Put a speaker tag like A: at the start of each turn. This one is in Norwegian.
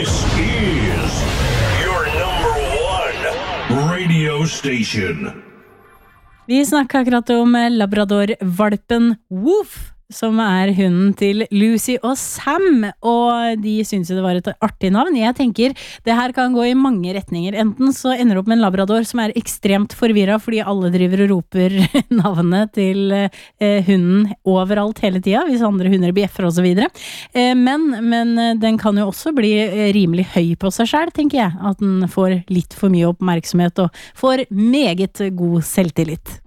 A: This is your number one radio station.
B: Vi snakket akkurat om Labrador-valpen Woof, som hunden til Lucy og Sam, og de synes jo det var et artig navn. Jeg tenker, det her kan gå i mange retninger. Enten så ender det opp med en labrador som ekstremt forvirret, fordi alle driver og roper navnet til hunden overalt hele tiden, hvis andre hunder bjeffer og så videre. Men den kan jo også bli rimelig høy på seg selv, tenker jeg. At den får litt for mye oppmerksomhet og får meget god selvtillit.